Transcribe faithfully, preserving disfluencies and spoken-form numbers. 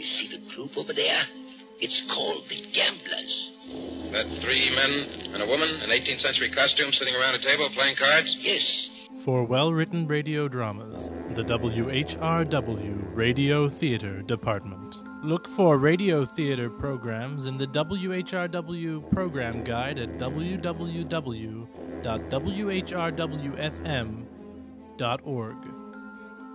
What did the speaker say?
You see the group over there? It's called the Gamblers. That three men and a woman in eighteenth century costume sitting around a table playing cards? Yes. For well-written radio dramas, the W H R W Radio Theater Department. Look for radio theater programs in the W H R W program guide at w w w dot w h r w f m dot org.